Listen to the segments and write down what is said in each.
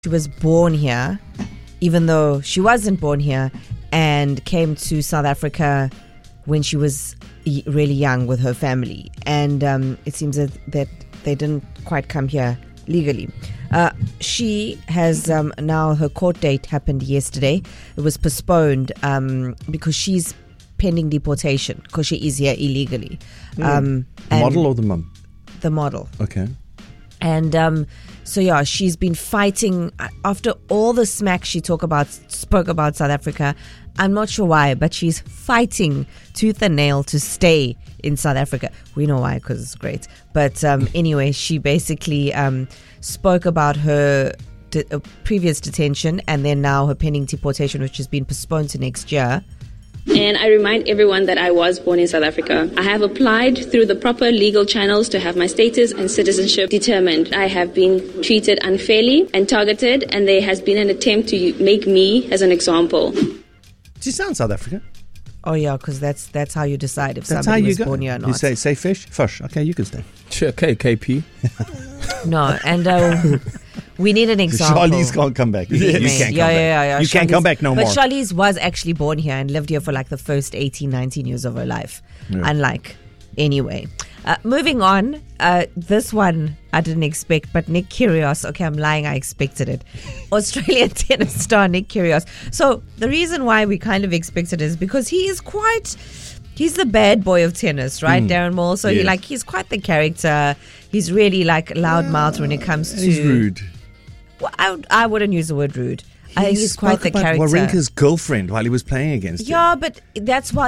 she was born here, even though she wasn't born here, and came to South Africa when she was really young with her family. And it seems that they didn't quite come here legally. She has now, her court date happened yesterday. It was postponed because she's pending deportation because she is here illegally. The model or the mum? The model. Okay. And so yeah, she's been fighting after all the smack she spoke about South Africa. I'm not sure why, but she's fighting tooth and nail to stay in South Africa. We know why, because it's great. But anyway, she basically spoke about her previous detention and then now her pending deportation, which has been postponed to next year. And I remind everyone that I was born in South Africa. I have applied through the proper legal channels to have my status and citizenship determined. I have been treated unfairly and targeted, and there has been an attempt to make me as an example. Do you sound South African? Oh yeah, because that's how you decide if That's somebody how you was go. born here or not. You say fish? Fish. Okay, you can stay. Okay, KP. No, and we need an example. Charlize can't come back. You can't come back. You can't come back no more. But Charlize was actually born here and lived here for like the first 18, 19 years of her life. Yeah. Unlike, anyway. Moving on, this one I didn't expect, but Nick Kyrgios, okay, I'm lying, I expected it. Australian tennis star Nick Kyrgios. So the reason why we kind of expected it is because he's the bad boy of tennis, right, Darren Moore? So Yes. he's quite the character. He's really like loudmouth when it comes to... He's rude. Well, I wouldn't use the word rude. I think he's quite the spoke about character. Wawrinka's girlfriend while he was playing against him. Yeah, but that's who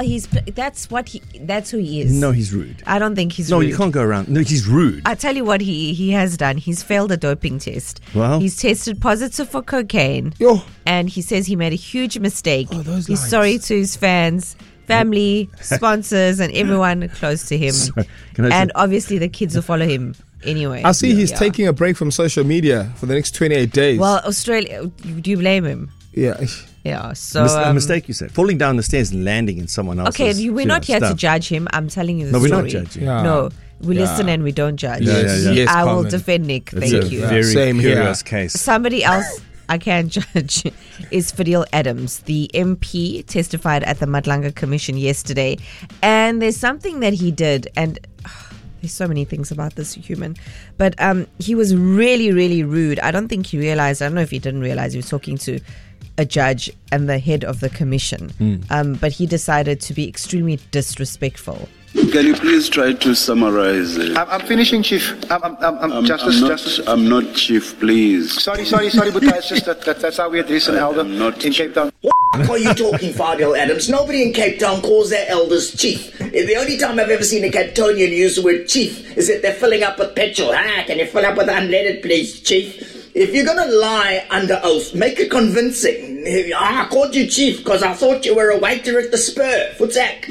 he is. No, he's rude. I don't think he's No, rude. you can't go around. No, he's rude. I tell you what he has done. He's failed a doping test. Well. He's tested positive for cocaine. Yo. And he says he made a huge mistake. Oh, those He's lines. sorry to his fans, family, sponsors, and everyone close to him. Sorry, can I say- And obviously the kids will follow him anyway. I see he's Yeah. taking a break from social media for the next 28 days. Well, Australia, do you blame him? yeah. Yeah, so... a mistake, you said. Falling down the stairs and landing in someone else's Okay, we're not here to stuff. judge him. I'm telling you the No, we're story. not judging. Yeah. No, we Yeah. listen and we don't judge. Yeah. Yes, I will Carmen. defend Nick. It's Thank a you. very Same here. curious case. Somebody else I can judge is Fadil Adams. The MP testified at the Madlanga Commission yesterday. And there's something that he did, and there's so many things about this human. But he was really, really rude. I don't think he realized, I don't know if he didn't realize he was talking to a judge and the head of the commission. But he decided to be extremely disrespectful. Can you please try to summarize it? I'm finishing, Chief. Justice. I'm not chief, please. Sorry, but that's just that's how we address an elder I'm not in Cape Town. What are you talking, Fadil Adams? Nobody in Cape Town calls their elders chief. The only time I've ever seen a Cape Townian use the word chief is if they're filling up with petrol. Can you fill up with unleaded, please, chief? If you're going to lie under oath, make it convincing. I called you chief because I thought you were a waiter at the Spur. Futsak.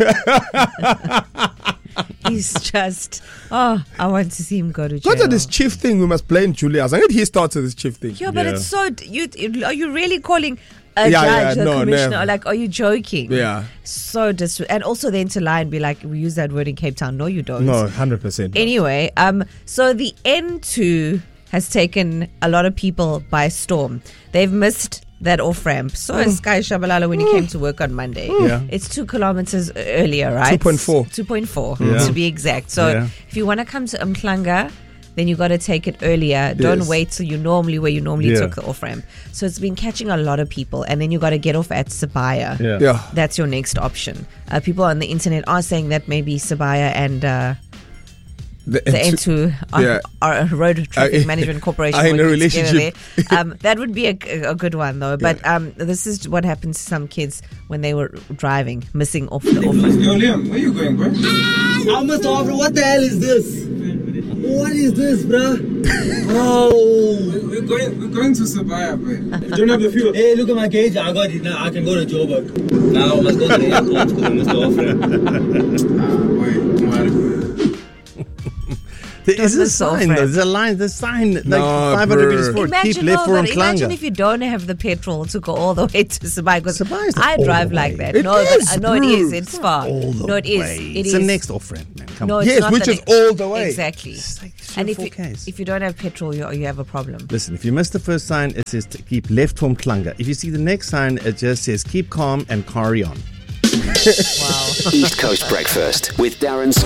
He's just, I want to see him go to jail. Look at this chief thing. We must blame Julius. I think he started this chief thing. Yeah, but Yeah. it's so. Are you really calling a Yeah, judge, a no, commissioner? never. Like, are you joking? Yeah. So and also then to lie and be like, we use that word in Cape Town. No, you don't. No, 100%. Anyway, so the N2 has taken a lot of people by storm. They've missed that off ramp. So is Sky Shabalala when he came to work on Monday. Yeah. It's 2 kilometers earlier, right? 2.4. 2.4 Yeah. to be exact. So Yeah. if you want to come to Umhlanga, then you got to take it earlier. Don't Yes. wait till where you normally Yeah. took the off ramp. So it's been catching a lot of people, and then you got to get off at Sabaya. Yeah. That's your next option. People on the internet are saying that maybe Sabaya and the N2 are Road Traffic Management Corporation are in a working together relationship. there. That would be a good one though. But this is what happened to some kids when they were driving, missing off the off ramp. Yo, Liam, where you going, bro? Almost over. What the hell is this? What is this, bruh? Oh. We're going to Sabaya, bro. You don't have the fuel. Hey, look at my gauge. I got it now. I can go to Joburg. Now, let's go to the airport because I missed the offer. Wait, what? There is a sign, though. There's a line, the sign, like 500 meters forward. Keep left for Mhlanga. Imagine if you don't have the petrol to go all the way to Sibaya. Because I all drive the like way. that. It is, No, it is. It's far. All the No, it is. way. It It's is. the next off-ramp, man. Come No, on. it's Yes, not which the is all the way. Exactly. It's like 3 And or 4Ks. if you don't have petrol, you have a problem. Listen, if you miss the first sign, it says to keep left for Mhlanga. If you see the next sign, it just says keep calm and carry on. East Coast Breakfast with Darren